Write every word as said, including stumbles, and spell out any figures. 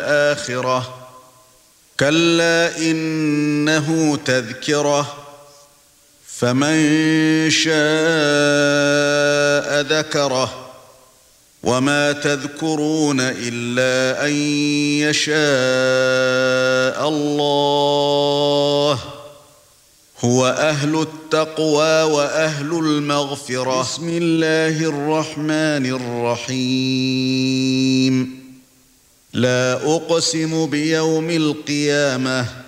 الآخرة كلا إنه تذكرة فمن شاء ذكره وما تذكرون إلا أن يشاء الله هو أهل التقوى وأهل المغفرة. بسم الله الرحمن الرحيم لا أقسم بيوم القيامة